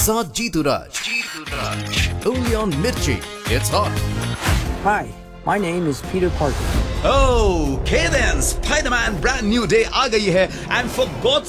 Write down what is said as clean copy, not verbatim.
साथ जीतू राज only on Mirchi. It's hot. Hi, my name is Peter Parker. Okay then, Spider-Man brand new day आ गई है and for God's